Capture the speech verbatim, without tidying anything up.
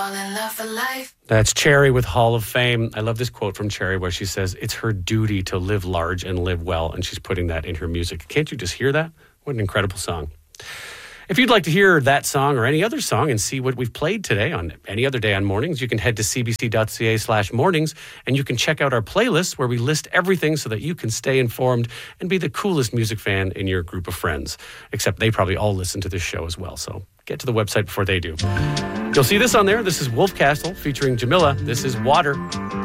fall in love for life. That's Cherry with Hall of Fame. I love this quote from Cherry where she says, it's her duty to live large and live well, and she's putting that in her music. Can't you just hear that? What an incredible song. If you'd like to hear that song or any other song and see what we've played today on any other day on Mornings, you can head to cbc.ca slash mornings and you can check out our playlist where we list everything so that you can stay informed and be the coolest music fan in your group of friends. Except they probably all listen to this show as well, so get to the website before they do. You'll see this on there. This is Wolf Castle featuring Jamila. This is Water.